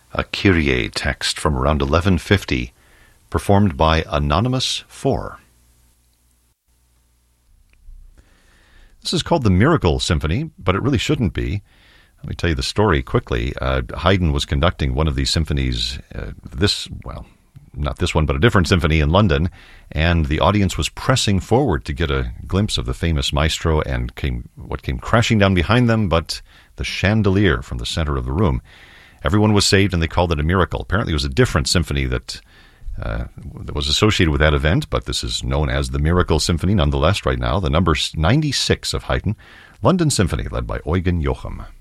a Kyrie text from around 1150, performed by Anonymous 4. This is called the Miracle Symphony, but it really shouldn't be. Let me tell you the story quickly. Haydn was conducting one of these symphonies, not this one, but a different symphony in London, and the audience was pressing forward to get a glimpse of the famous maestro, and what came crashing down behind them but the chandelier from the center of the room. Everyone was saved, and they called it a miracle. Apparently it was a different symphony that was associated with that event, but this is known as the Miracle Symphony nonetheless right now. The number 96 of Haydn, London Symphony, led by Eugen Joachim.